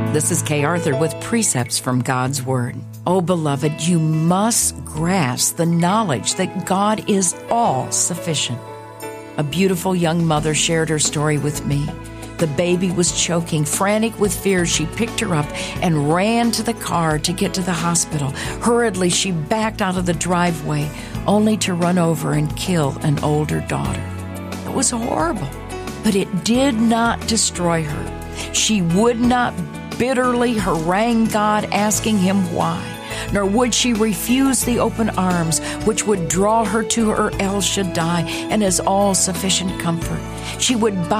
This is Kay Arthur with Precepts from God's Word. Oh, beloved, you must grasp the knowledge that God is all sufficient. A beautiful young mother shared her story with me. The baby was choking. Frantic with fear, she picked her up and ran to the car to get to the hospital. Hurriedly, she backed out of the driveway, only to run over and kill an older daughter. It was horrible, but it did not destroy her. She would not bitterly harangue God, asking him why, nor would she refuse the open arms which would draw her to her El Shaddai and his all-sufficient comfort. She would bow